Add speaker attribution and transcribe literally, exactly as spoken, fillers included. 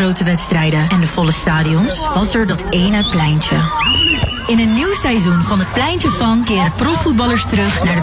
Speaker 1: grote wedstrijden en de volle stadions was er dat ene pleintje. In een nieuw seizoen van het Pleintje van keren profvoetballers terug naar de